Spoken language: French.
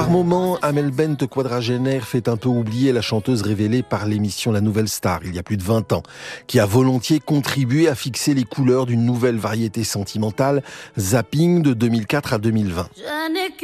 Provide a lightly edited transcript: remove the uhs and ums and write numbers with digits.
moment, Amel Bent, quadragénaire, fait un peu oublier la chanteuse révélée par l'émission La Nouvelle Star, il y a plus de 20 ans, qui a volontiers contribué à fixer les couleurs d'une nouvelle variété sentimentale, Zapping, de 2004 à 2020.